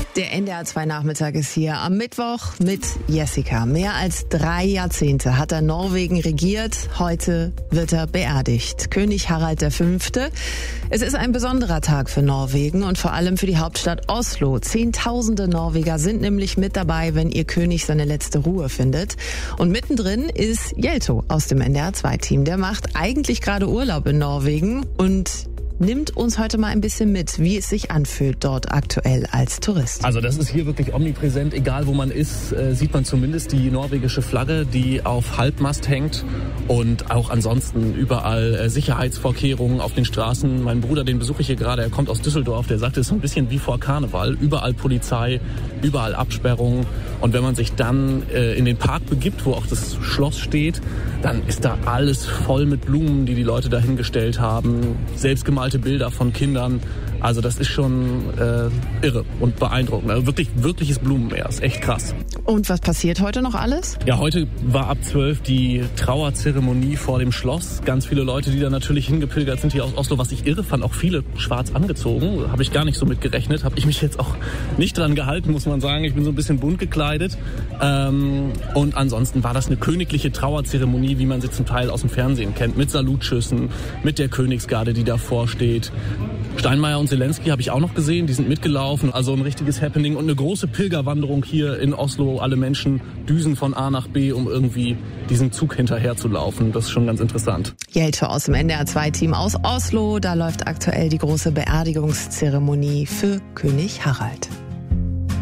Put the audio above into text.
Der NDR 2 Nachmittag ist hier am Mittwoch mit Jessica. Mehr als 3 Jahrzehnte hat er Norwegen regiert. Heute wird er beerdigt. König Harald V. Es ist ein besonderer Tag für Norwegen und vor allem für die Hauptstadt Oslo. Zehntausende Norweger sind nämlich mit dabei, wenn ihr König seine letzte Ruhe findet. Und mittendrin ist Jelto aus dem NDR 2 Team. Der macht eigentlich gerade Urlaub in Norwegen und nimmt uns heute mal ein bisschen mit, wie es sich anfühlt dort aktuell als Tourist. Also das ist hier wirklich omnipräsent. Egal wo man ist, sieht man zumindest die norwegische Flagge, die auf Halbmast hängt. Und auch ansonsten überall Sicherheitsvorkehrungen auf den Straßen. Mein Bruder, den besuche ich hier gerade, er kommt aus Düsseldorf, der sagt, es ist so ein bisschen wie vor Karneval. Überall Polizei, überall Absperrungen. Und wenn man sich dann in den Park begibt, wo auch das Schloss steht, dann ist da alles voll mit Blumen, die Leute dahingestellt haben. Selbstgemalte Bilder von Kindern. Also das ist schon irre und beeindruckend. Also wirkliches Blumenmeer. Ist echt krass. Und was passiert heute noch alles? Ja, heute war ab 12 die Trauerzeremonie vor dem Schloss. Ganz viele Leute, die da natürlich hingepilgert sind hier aus Oslo. Was ich irre fand, auch viele schwarz angezogen. Habe ich gar nicht so mit gerechnet. Habe ich mich jetzt auch nicht dran gehalten, muss man sagen. Ich bin so ein bisschen bunt gekleidet. Und ansonsten war das eine königliche Trauerzeremonie, wie man sie zum Teil aus dem Fernsehen kennt. Mit Salutschüssen, mit der Königsgarde, die davor steht. Steinmeier und Zelensky habe ich auch noch gesehen, die sind mitgelaufen, also ein richtiges Happening und eine große Pilgerwanderung hier in Oslo. Alle Menschen düsen von A nach B, um irgendwie diesem Zug hinterher zu laufen. Das ist schon ganz interessant. Jelto aus dem NDR 2 Team aus Oslo, da läuft aktuell die große Beerdigungszeremonie für König Harald.